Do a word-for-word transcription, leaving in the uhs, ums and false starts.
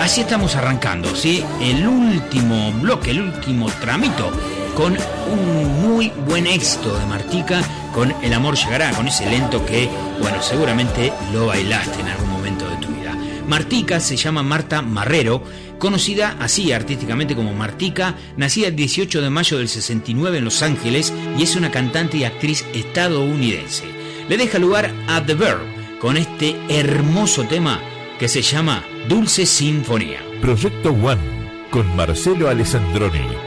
así estamos arrancando, ¿sí? El último bloque, el último tramito, con un muy buen éxito de Martica, con El amor llegará, con ese lento que, bueno, seguramente lo bailaste en algún momento de tu vida. Martica se llama Marta Marrero, conocida así artísticamente como Martica, nacida el dieciocho de mayo del sesenta y nueve en Los Ángeles y es una cantante y actriz estadounidense. Le deja lugar a The Verb con este hermoso tema que se llama Dulce Sinfonía. Proyecto One con Marcelo Alessandroni.